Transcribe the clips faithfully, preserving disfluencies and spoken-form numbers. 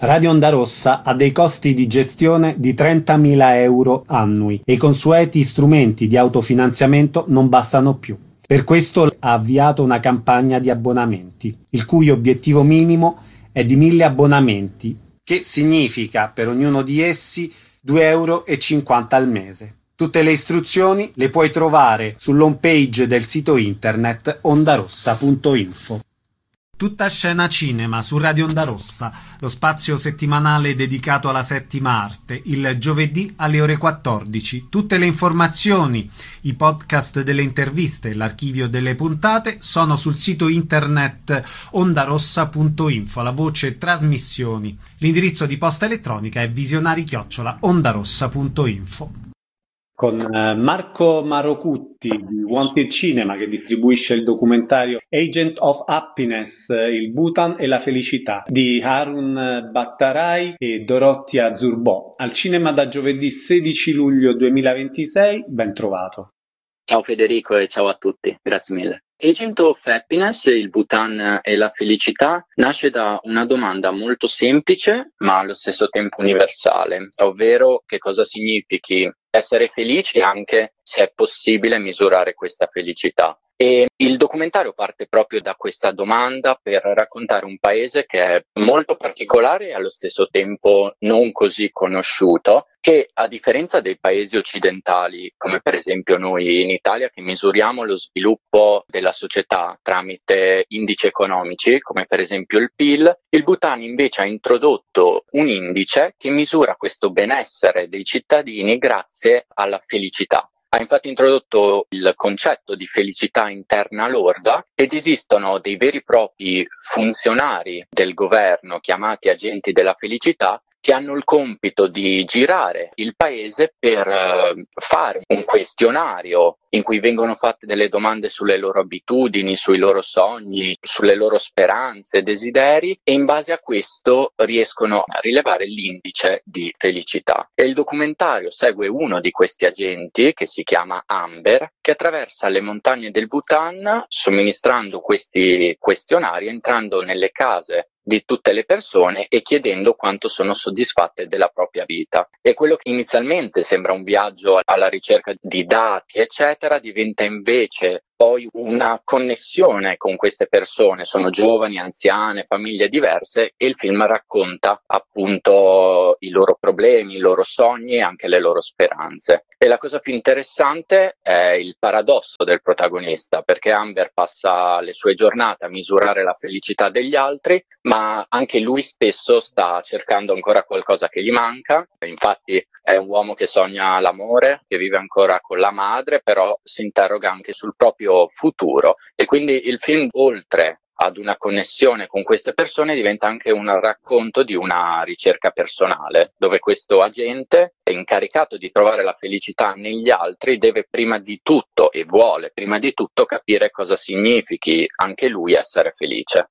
Radio Onda Rossa ha dei costi di gestione di trentamila euro annui e i consueti strumenti di autofinanziamento non bastano più. Per questo ha avviato una campagna di abbonamenti, il cui obiettivo minimo è di mille abbonamenti, che significa per ognuno di essi due euro e cinquanta al mese. Tutte le istruzioni le puoi trovare sull'home page del sito internet ondarossa punto info. Tutta scena cinema su Radio Onda Rossa, lo spazio settimanale dedicato alla settima arte, il giovedì alle ore quattordici. Tutte le informazioni, i podcast delle interviste e l'archivio delle puntate sono sul sito internet ondarossa punto info, la voce trasmissioni. L'indirizzo di posta elettronica è visionari chiocciola ondarossa punto info. Con Marco Marocutti di Wanted Cinema, che distribuisce il documentario Agent of Happiness, il Bhutan e la felicità di Harun Battarai e Dorothea Zurbò, al cinema da giovedì sedici luglio duemilaventisei. Ben trovato. Ciao Federico e ciao a tutti, grazie mille. Agent of Happiness, il Bhutan e la felicità, nasce da una domanda molto semplice ma allo stesso tempo universale, ovvero che cosa significhi essere felici e anche se è possibile misurare questa felicità. E il documentario parte proprio da questa domanda per raccontare un paese che è molto particolare e allo stesso tempo non così conosciuto, che a differenza dei paesi occidentali, come per esempio noi in Italia, che misuriamo lo sviluppo della società tramite indici economici, come per esempio il P I L, il Bhutan invece ha introdotto un indice che misura questo benessere dei cittadini grazie alla felicità. Ha infatti introdotto il concetto di felicità interna lorda ed esistono dei veri e propri funzionari del governo chiamati agenti della felicità che hanno il compito di girare il paese per uh, fare un questionario in cui vengono fatte delle domande sulle loro abitudini, sui loro sogni, sulle loro speranze, desideri, e in base a questo riescono a rilevare l'indice di felicità. E il documentario segue uno di questi agenti, che si chiama Amber, che attraversa le montagne del Bhutan somministrando questi questionari, entrando nelle case di tutte le persone e chiedendo quanto sono soddisfatte della propria vita. E quello che inizialmente sembra un viaggio alla ricerca di dati, eccetera, diventa invece poi una connessione con queste persone. Sono giovani, anziane, famiglie diverse, e il film racconta appunto i loro problemi, i loro sogni e anche le loro speranze. E la cosa più interessante è il paradosso del protagonista, perché Amber passa le sue giornate a misurare la felicità degli altri, ma anche lui stesso sta cercando ancora qualcosa che gli manca. Infatti è un uomo che sogna l'amore, che vive ancora con la madre, però si interroga anche sul proprio futuro. E quindi il film, oltre ad una connessione con queste persone, diventa anche un racconto di una ricerca personale, dove questo agente è incaricato di trovare la felicità negli altri, deve prima di tutto e vuole prima di tutto capire cosa significhi anche lui essere felice.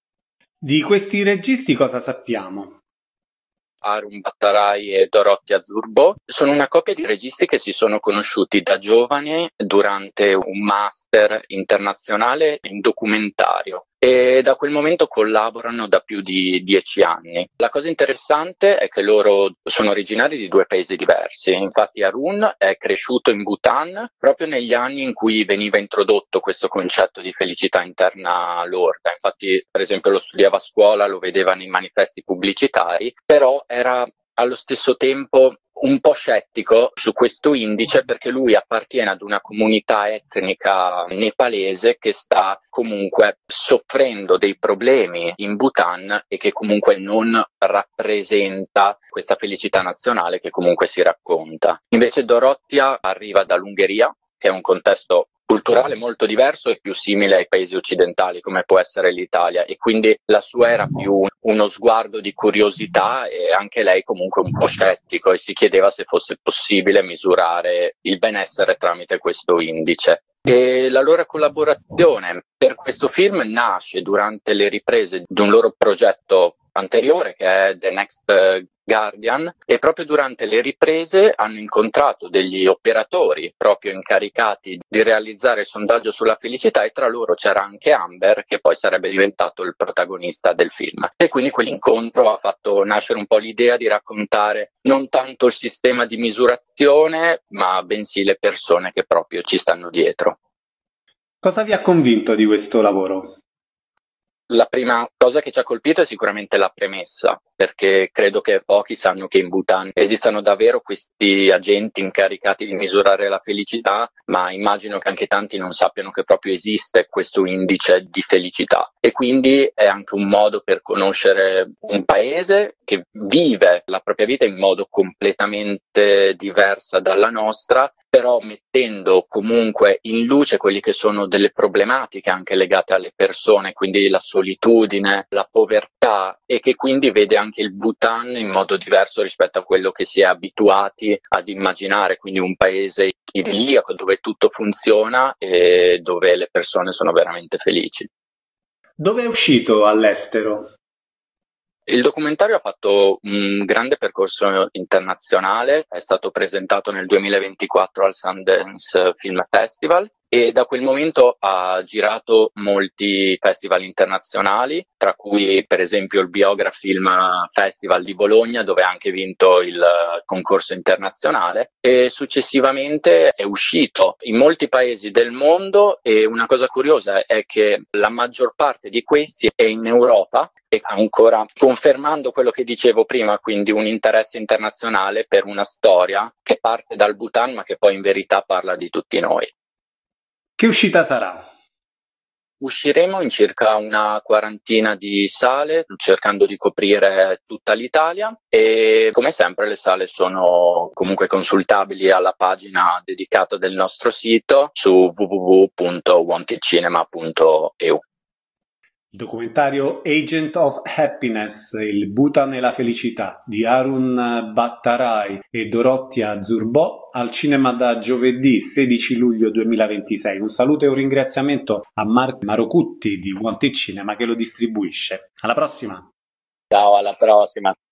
Di questi registi cosa sappiamo? Harun Battarai e Dorothea Zurbò sono una coppia di registi che si sono conosciuti da giovani durante un master internazionale in documentario e da quel momento collaborano da più di dieci anni. La cosa interessante è che loro sono originari di due paesi diversi. Infatti Harun è cresciuto in Bhutan proprio negli anni in cui veniva introdotto questo concetto di felicità interna lorda. Infatti, per esempio, lo studiava a scuola, lo vedeva nei manifesti pubblicitari, però era allo stesso tempo un po' scettico su questo indice, perché lui appartiene ad una comunità etnica nepalese che sta comunque soffrendo dei problemi in Bhutan e che comunque non rappresenta questa felicità nazionale che comunque si racconta. Invece Dorothea arriva dall'Ungheria, che è un contesto culturale molto diverso e più simile ai paesi occidentali come può essere l'Italia, e quindi la sua era più uno sguardo di curiosità e anche lei comunque un po' scettico, e si chiedeva se fosse possibile misurare il benessere tramite questo indice. E la loro collaborazione per questo film nasce durante le riprese di un loro progetto anteriore, che è The Next Guardian, e proprio durante le riprese hanno incontrato degli operatori proprio incaricati di realizzare il sondaggio sulla felicità, e tra loro c'era anche Amber, che poi sarebbe diventato il protagonista del film. E quindi quell'incontro ha fatto nascere un po' l'idea di raccontare non tanto il sistema di misurazione, ma bensì le persone che proprio ci stanno dietro. Cosa vi ha convinto di questo lavoro? La prima cosa che ci ha colpito è sicuramente la premessa, perché credo che pochi sanno che in Bhutan esistano davvero questi agenti incaricati di misurare la felicità, ma immagino che anche tanti non sappiano che proprio esiste questo indice di felicità. E quindi è anche un modo per conoscere un paese che vive la propria vita in modo completamente diversa dalla nostra, però mettendo comunque in luce quelli che sono delle problematiche anche legate alle persone, quindi la solitudine, la povertà, e che quindi vede anche il Bhutan in modo diverso rispetto a quello che si è abituati ad immaginare, quindi un paese idilliaco dove tutto funziona e dove le persone sono veramente felici. Dove è uscito all'estero? Il documentario ha fatto un grande percorso internazionale, è stato presentato nel duemilaventiquattro al Sundance Film Festival e da quel momento ha girato molti festival internazionali, tra cui per esempio il Biograph Film Festival di Bologna, dove ha anche vinto il concorso internazionale, e successivamente è uscito in molti paesi del mondo, e una cosa curiosa è che la maggior parte di questi è in Europa, e ancora confermando quello che dicevo prima, quindi un interesse internazionale per una storia che parte dal Bhutan ma che poi in verità parla di tutti noi. Che uscita sarà? Usciremo in circa una quarantina di sale, cercando di coprire tutta l'Italia, e come sempre le sale sono comunque consultabili alla pagina dedicata del nostro sito su w w w punto wanted cinema punto e u. Il documentario Agent of Happiness, il Bhutan e la felicità di Arun Bhattarai e Dorothea Zurbo al cinema da giovedì sedici luglio duemilaventisei. Un saluto e un ringraziamento a Marco Marocutti di Wanted Cinema che lo distribuisce. Alla prossima! Ciao, alla prossima!